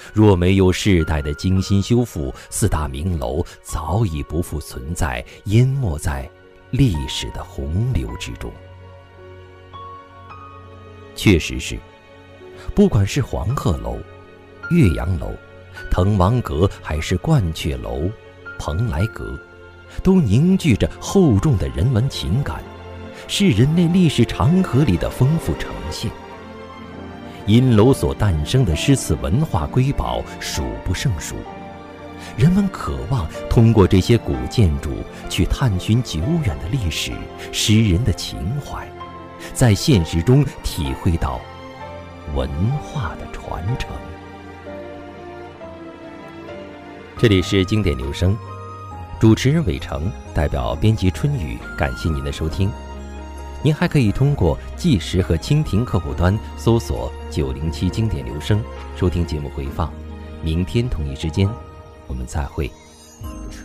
若没有世代的精心修复，四大名楼早已不复存在，淹没在历史的洪流之中。确实是，不管是黄鹤楼、岳阳楼、滕王阁，还是鹳雀楼、蓬莱阁，都凝聚着厚重的人文情感，是人类历史长河里的丰富呈现。因楼所诞生的诗词文化瑰宝数不胜数，人们渴望通过这些古建筑去探寻久远的历史、诗人的情怀，在现实中体会到文化的传承。这里是经典留声，主持人伟成，代表编辑春雨，感谢您的收听。您还可以通过计时和蜻蜓客户端搜索907经典留声，收听节目回放。明天同一时间，我们再会。